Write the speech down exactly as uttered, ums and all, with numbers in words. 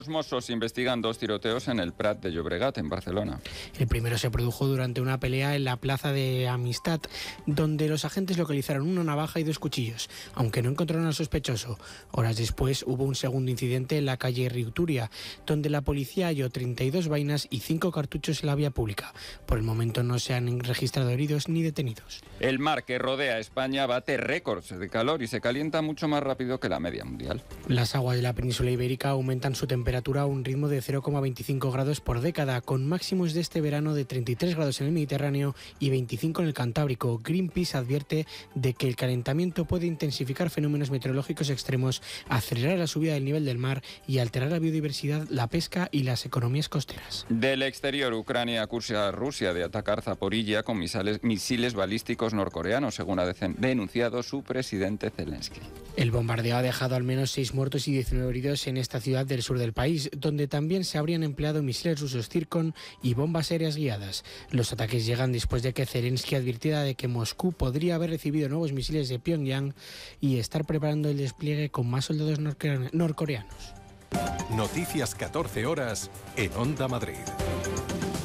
Los Mossos investigan dos tiroteos en el Prat de Llobregat, en Barcelona. El primero se produjo durante una pelea en la plaza de Amistad, donde los agentes localizaron una navaja y dos cuchillos, aunque no encontraron al sospechoso. Horas después hubo un segundo incidente en la calle Riuturia, donde la policía halló treinta y dos vainas y cinco cartuchos en la vía pública. Por el momento no se han registrado heridos ni detenidos. El mar que rodea a España bate récords de calor y se calienta mucho más rápido que la media mundial. Las aguas de la península ibérica aumentan su temperatura a un ritmo de cero coma veinticinco grados por década, con máximos de este verano de treinta y tres grados en el Mediterráneo y veinticinco en el Cantábrico. Greenpeace advierte de que el calentamiento puede intensificar fenómenos meteorológicos extremos, acelerar la subida del nivel del mar y alterar la biodiversidad, la pesca y las economías costeras. Del exterior, Ucrania acusa a Rusia de atacar Zaporilla con misiles, misiles balísticos norcoreanos, según ha denunciado su presidente Zelensky. El bombardeo ha dejado al menos seis muertos y diecinueve heridos en esta ciudad del sur del país, donde también se habrían empleado misiles rusos Zircon y bombas aéreas guiadas. Los ataques llegan después de que Zelensky advirtiera de que Moscú podría haber recibido nuevos misiles de Pyongyang y estar preparando el despliegue con más soldados norcoreanos. Noticias catorce horas en Onda Madrid.